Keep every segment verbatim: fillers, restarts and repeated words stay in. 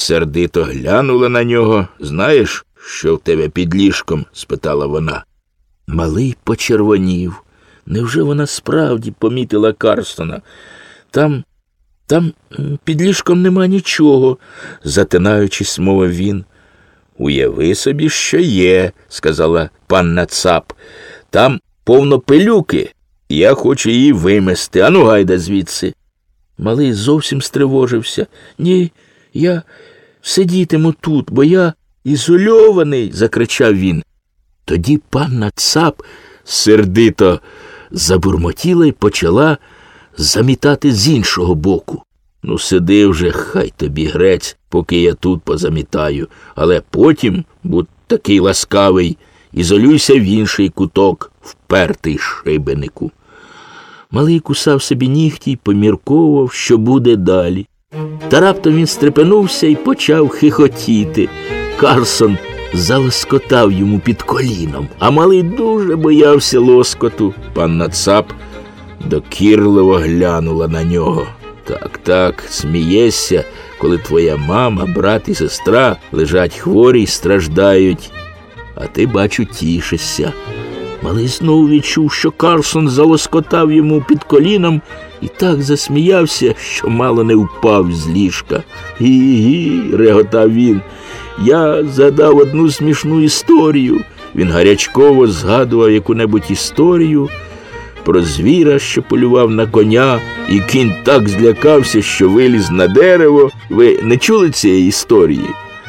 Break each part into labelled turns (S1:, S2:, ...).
S1: сердито глянула на нього. «Знаєш, що в тебе під ліжком?» – спитала вона. Малий почервонів. Невже вона справді помітила Карсона? Там, там під ліжком нема нічого, затинаючись, мовив він. «Уяви собі, що є», – сказала панна Цап. «Там повно пилюки, і я хочу її вимести. Ану, гайда звідси». Малий зовсім стривожився. «Ні, я сидітиму тут, бо я ізольований», – закричав він. Тоді панна Цап сердито забурмотіла й почала замітати з іншого боку. «Ну, сиди вже, хай тобі грець, поки я тут позамітаю, але потім, будь такий ласкавий, ізолюйся в інший куток, впертий шибенику». Малий кусав собі нігті й помірковував, що буде далі. Та раптом він стрепенувся і почав хихотіти. Карсон залоскотав йому під коліном, а малий дуже боявся лоскоту. Панна Цап докірливо глянула на нього. «Так, так, смієшся, коли твоя мама, брат і сестра лежать хворі й страждають, а ти, бачу, тішишся». Малий знову відчув, що Карсон залоскотав йому під коліном і так засміявся, що мало не впав з ліжка. «Гі-гі», – реготав він, – «я згадав одну смішну історію». Він гарячково згадував яку-небудь історію про звіра, що полював на коня, і кінь так злякався, що виліз на дерево. Ви не чули цієї історії?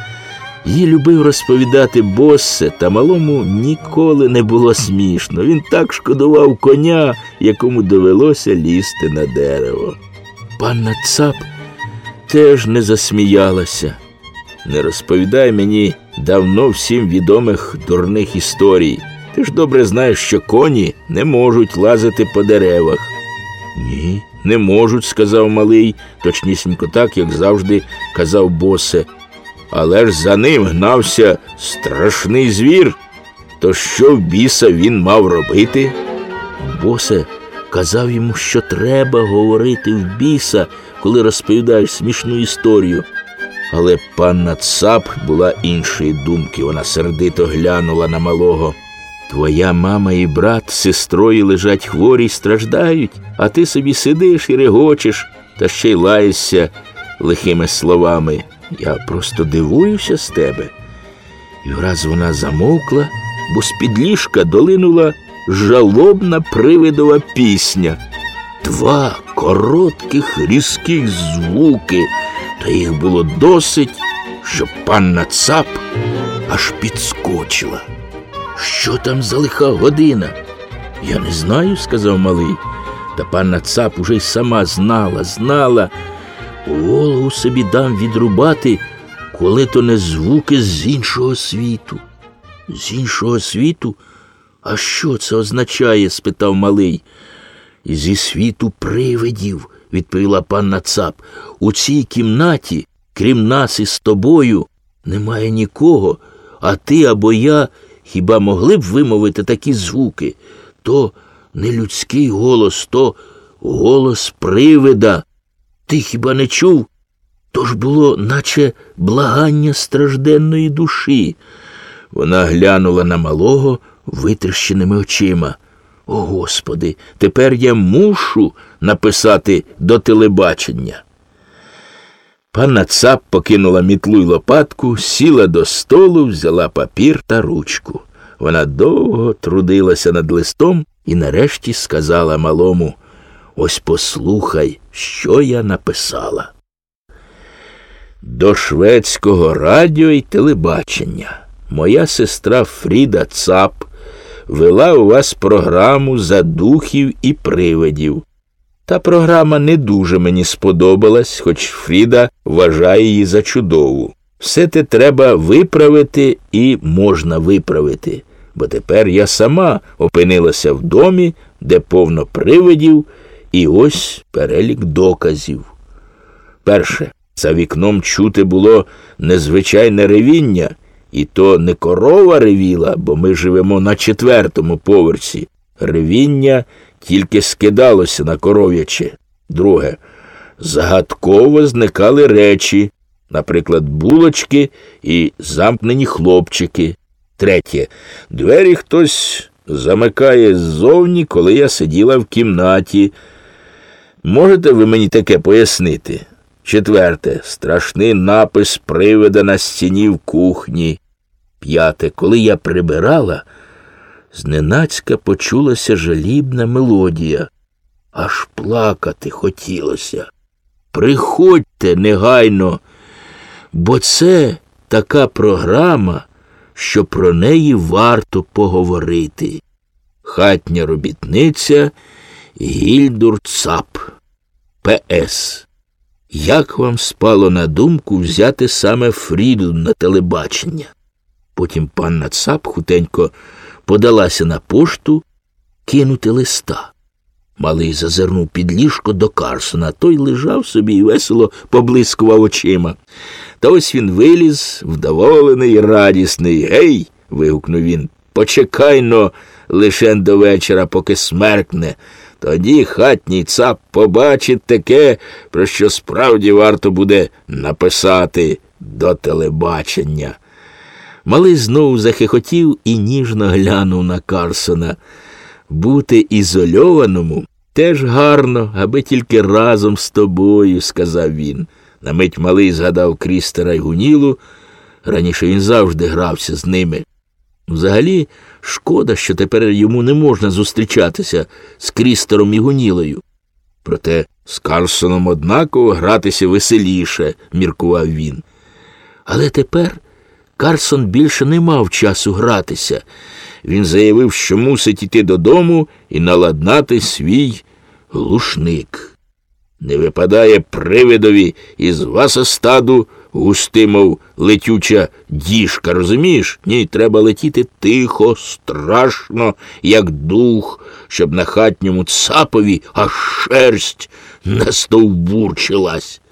S1: Її любив розповідати Боссе, та малому ніколи не було смішно. Він так шкодував коня, якому довелося лізти на дерево. Панна Цап теж не засміялася. «Не розповідай мені давно всім відомих дурних історій. Ти ж добре знаєш, що коні не можуть лазити по деревах». «Ні, не можуть», – сказав малий, точнісінько так, як завжди казав Боссе. «Але ж за ним гнався страшний звір. То що в біса він мав робити?» Боссе казав йому, що треба говорити в біса, коли розповідаєш смішну історію. Але панна Цап була іншої думки. Вона сердито глянула на малого. «Твоя мама і брат з сестрою лежать хворі й страждають, а ти собі сидиш і регочеш, та ще й лаєшся лихими словами. Я просто дивуюся з тебе». І враз вона замовкла, бо з-під ліжка долинула жалобна привидова пісня. Два коротких різких звуки, та їх було досить, щоб панна Цап аж підскочила. «Що там за лиха година?» «Я не знаю», – сказав малий. Та панна Цап уже й сама знала, знала. Голову собі дам відрубати, коли то не звуки з іншого світу. «З іншого світу? А що це означає?» – спитав малий. «Зі світу привидів», – відповіла панна Цап. «У цій кімнаті, крім нас із тобою, немає нікого, а ти або я хіба могли б вимовити такі звуки? То не людський голос, то голос привида. Ти хіба не чув? То ж було, наче благання стражденної душі». Вона глянула на малого витріщеними очима. «О, Господи, тепер я мушу написати до телебачення». Панна Цап покинула мітлу й лопатку, сіла до столу, взяла папір та ручку. Вона довго трудилася над листом і нарешті сказала малому: «Ось послухай, що я написала. До шведського радіо й телебачення. Моя сестра Фріда Цап вела у вас програму за духів і привидів. Та програма не дуже мені сподобалась, хоч Фріда вважає її за чудову. Все те треба виправити і можна виправити, бо тепер я сама опинилася в домі, де повно привидів, і ось перелік доказів. Перше. За вікном чути було незвичайне ревіння, і то не корова ревіла, бо ми живемо на четвертому поверсі. Ревіння тільки скидалося на коров'яче. Друге. Загадково зникали речі. Наприклад, булочки і замкнені хлопчики. Третє. Двері хтось замикає ззовні, коли я сиділа в кімнаті. Можете ви мені таке пояснити? Четверте. Страшний напис привида на стіні в кухні. П'яте. Коли я прибирала, зненацька почулася жалібна мелодія. Аж плакати хотілося. Приходьте негайно, бо це така програма, що про неї варто поговорити. Хатня робітниця Гільдур Цап. П С. Як вам спало на думку взяти саме Фріду на телебачення? Потім панна Цап хутенько подалася на пошту кинути листа. Малий зазирнув під ліжко до Карсона. Той лежав собі і весело поблискував очима. Та ось він виліз, вдоволений і радісний. «Гей!» – вигукнув він. «Почекай-но лишень до вечора, поки смеркне. Тоді хатній Цап побачить таке, про що справді варто буде написати до телебачення». Малий знову захихотів і ніжно глянув на Карсона. «Бути ізольованому теж гарно, аби тільки разом з тобою», – сказав він. На мить малий згадав Крістера й Гунілу. Раніше він завжди грався з ними. Взагалі, шкода, що тепер йому не можна зустрічатися з Крістером і Гунілою. Проте з Карсоном однаково гратися веселіше, міркував він. Але тепер Карсон більше не мав часу гратися. Він заявив, що мусить іти додому і наладнати свій глушник. Не випадає привидові із васостаду густи, мов летюча діжка, розумієш? Ні, треба летіти тихо, страшно, як дух, щоб на хатньому Цапові аж шерсть настовбурчилась.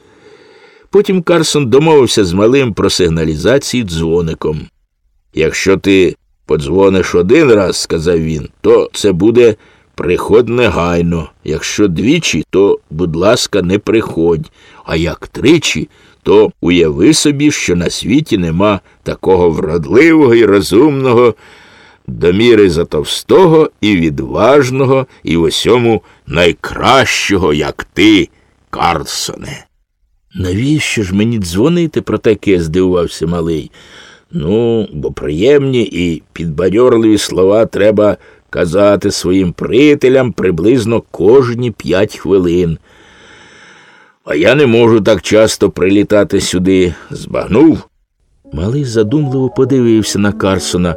S1: Потім Карсон домовився з малим про сигналізацію дзвоником. «Якщо ти подзвониш один раз, – сказав він, – то це буде приходь негайно. Якщо двічі, то, будь ласка, не приходь. А як тричі, то уяви собі, що на світі нема такого вродливого і розумного, до міри затовстого і відважного, і в усьому найкращого, як ти, Карсоне». «Навіщо ж мені дзвонити про таке?» – здивувався малий. «Ну, бо приємні і підбадьорливі слова треба казати своїм приятелям приблизно кожні п'ять хвилин. А я не можу так часто прилітати сюди. Збагнув?» Малий задумливо подивився на Карсона.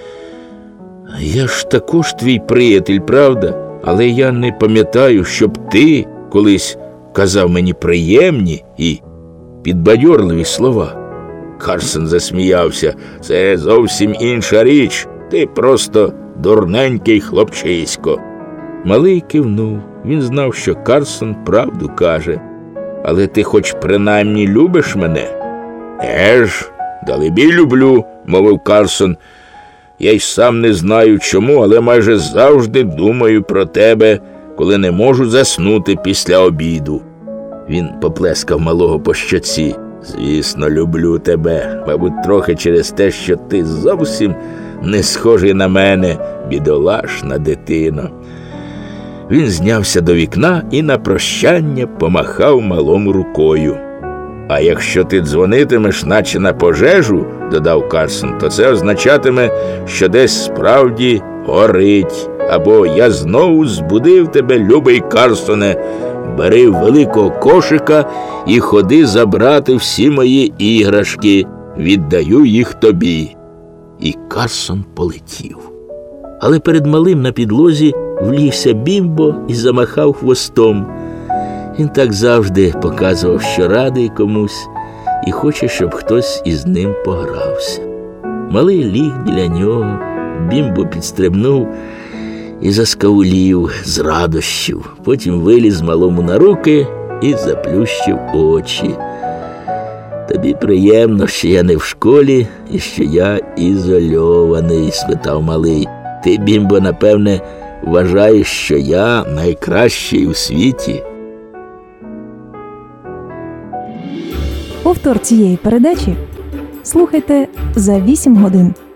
S1: «Я ж також твій приятель, правда? Але я не пам'ятаю, щоб ти колись казав мені приємні і підбадьорливі слова». Карсон засміявся. «Це зовсім інша річ. Ти просто дурненький хлопчисько». Малий кивнув. Він знав, що Карсон правду каже. «Але ти хоч принаймні любиш мене?» «Еж, далебі люблю», – мовив Карсон. «Я й сам не знаю чому, але майже завжди думаю про тебе, коли не можу заснути після обіду». Він поплескав малого по щоці. «Звісно, люблю тебе, мабуть, трохи через те, що ти зовсім не схожий на мене, бідолашна дитино». Він знявся до вікна і на прощання помахав малому рукою. «А якщо ти дзвонитимеш наче на пожежу, – додав Карсон, – то це означатиме, що десь справді горить. Або я знову збудив тебе, любий Карсоне. Бери великого кошика і ходи забрати всі мої іграшки. Віддаю їх тобі». І Карсон полетів. Але перед малим на підлозі влігся Бімбо і замахав хвостом. Він так завжди показував, що радий комусь і хоче, щоб хтось із ним погрався. Малий ліг біля нього, Бімбо підстрибнув і заскавулів з радощів. Потім виліз малому на руки і заплющив очі. «Тобі приємно, що я не в школі і що я ізольований?» – спитав малий. «Ти, Бімбо, напевне, вважаєш, що я найкращий у світі?»
S2: Повтор цієї передачі слухайте за вісім годин.